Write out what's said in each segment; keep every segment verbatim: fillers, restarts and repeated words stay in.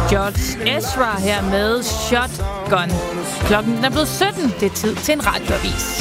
George Ezra her med Shotgun. Klokken er blevet sytten. Det er tid til en radioavis.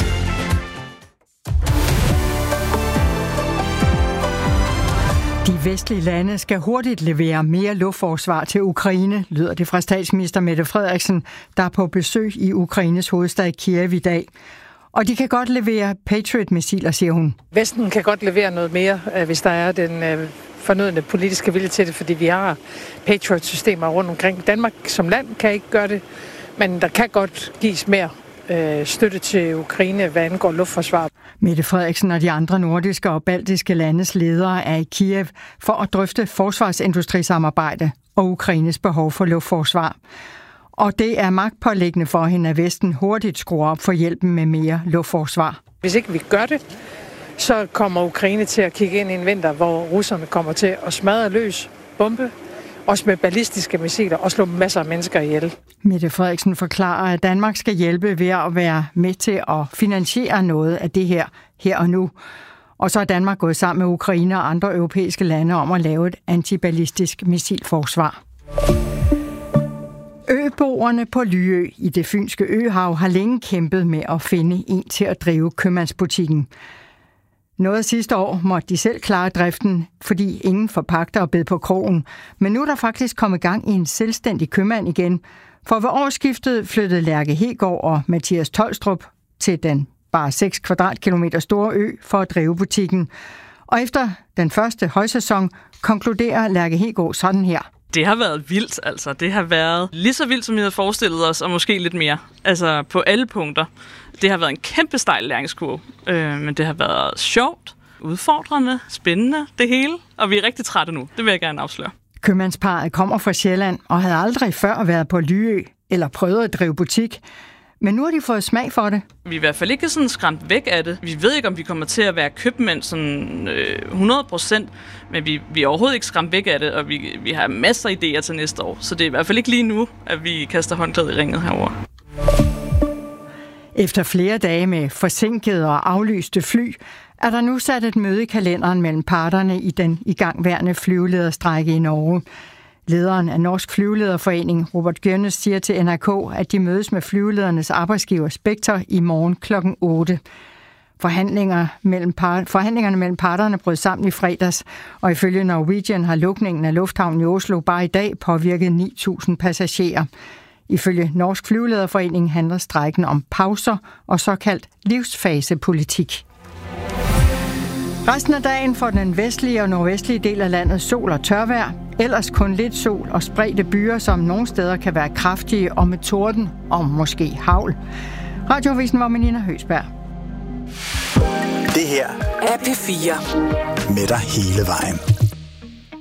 De vestlige lande skal hurtigt levere mere luftforsvar til Ukraine, lyder det fra statsminister Mette Frederiksen, der er på besøg i Ukraines hovedstad Kiev i dag. Og de kan godt levere Patriot-missiler, siger hun. Vesten kan godt levere noget mere, hvis der er den fornødne politiske vilje til det, fordi vi har Patriot-systemer rundt omkring. Danmark som land kan ikke gøre det, men der kan godt gives mere øh, støtte til Ukraine, hvad angår luftforsvar. Mette Frederiksen og de andre nordiske og baltiske landes ledere er i Kiev for at drøfte forsvarsindustrisamarbejde og Ukraines behov for luftforsvar. Og det er magtpåliggende for hende, at Vesten hurtigt skruer op for hjælpen med mere luftforsvar. Hvis ikke vi gør det, så kommer Ukraine til at kigge ind i en vinter, hvor russerne kommer til at smadre løs, bombe, også med ballistiske missiler og slå masser af mennesker ihjel. Mette Frederiksen forklarer, at Danmark skal hjælpe ved at være med til at finansiere noget af det her, her og nu. Og så er Danmark gået sammen med Ukraine og andre europæiske lande om at lave et antiballistisk missilforsvar. Øboerne på Lyø i det fynske øhav har længe kæmpet med at finde en til at drive købmandsbutikken. Noget sidste år måtte de selv klare driften, fordi ingen forpagter og bed på krogen. Men nu er der faktisk kommet gang i en selvstændig købmand igen. For ved årsskiftet flyttede Lærke Hegård og Mathias Tolstrup til den bare seks kvadratkilometer store ø for at drive butikken. Og efter den første højsæson konkluderer Lærke Hegård sådan her. Det har været vildt, altså. Det har været lige så vildt, som vi havde forestillet os, og måske lidt mere. Altså på alle punkter. Det har været en kæmpe stejl læringskurve, øh, men det har været sjovt, udfordrende, spændende, det hele. Og vi er rigtig trætte nu, det vil jeg gerne afsløre. Købmandsparret kommer fra Sjælland og havde aldrig før været på Lyø eller prøvet at drive butik. Men nu har de fået smag for det. Vi er i hvert fald ikke sådan skræmt væk af det. Vi ved ikke, om vi kommer til at være købmænd sådan øh, hundrede procent, men vi, vi er overhovedet ikke skræmt væk af det, og vi, vi har masser af idéer til næste år. Så det er i hvert fald ikke lige nu, at vi kaster håndklædet i ringet herover. Efter flere dage med forsinkede og aflyste fly, er der nu sat et møde i kalenderen mellem parterne i den igangværende flyvelederstrejke i Norge. Lederen af Norsk Flyvelederforening, Robert Gjørnes, siger til N R K, at de mødes med flyveledernes arbejdsgiver Spektor i morgen klokken otte. Forhandlinger mellem par... Forhandlingerne mellem parterne brød sammen i fredags, og ifølge Norwegian har lukningen af lufthavnen i Oslo bare i dag påvirket ni tusind passagerer. Ifølge Norsk Flyvelederforening handler strejken om pauser og såkaldt livsfasepolitik. Resten af dagen får den vestlige og nordvestlige del af landet sol og tørvejr. Ellers kun lidt sol og spredte byer, som nogle steder kan være kraftige og med torden og måske hagl. Radioavisen var med Nina Høsberg. Det her er P fire. Med dig hele vejen.